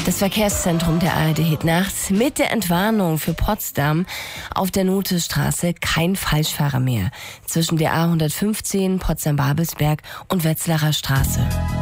Das Verkehrszentrum der ARD hebt nachts mit der Entwarnung für Potsdam auf der Nothestraße kein Falschfahrer mehr zwischen der A115, Potsdam-Babelsberg und Wetzlarer Straße.